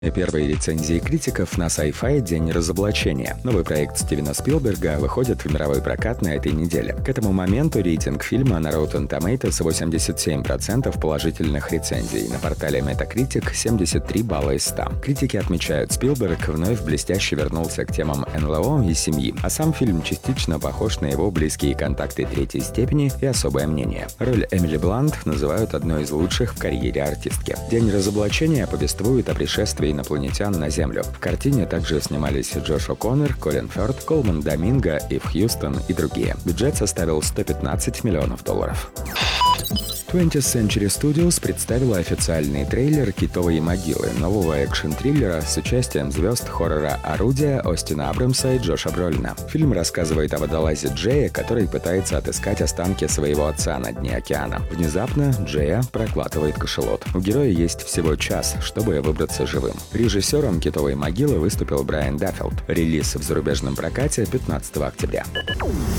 Первые рецензии критиков на Sci-Fi «День разоблачения». Новый проект Стивена Спилберга выходит в мировой прокат на этой неделе. К этому моменту рейтинг фильма на Rotten Tomatoes 87% положительных рецензий. На портале Metacritic 73 балла из 100. Критики отмечают, Спилберг вновь блестяще вернулся к темам НЛО и семьи, а сам фильм частично похож на его близкие контакты третьей степени и особое мнение. Роль Эмили Блант называют одной из лучших в карьере артистки. «День разоблачения» повествует о пришествии инопланетян на Землю. В картине также снимались Джош О'Коннор, Колин Фёрд, Колман Доминго, Ив Хьюстон и другие. Бюджет составил $115 миллионов. 20th Century Studios представила официальный трейлер «Китовые могилы» нового экшн-триллера с участием звезд хоррора «Орудия» Остина Абрамса и Джоша Бролина. Фильм рассказывает о водолазе Джея, который пытается отыскать останки своего отца на дне океана. Внезапно Джея проглатывает кашалот. У героя есть всего час, чтобы выбраться живым. Режиссером «Китовой могилы» выступил Брайан Даффилд. Релиз в зарубежном прокате 15 октября.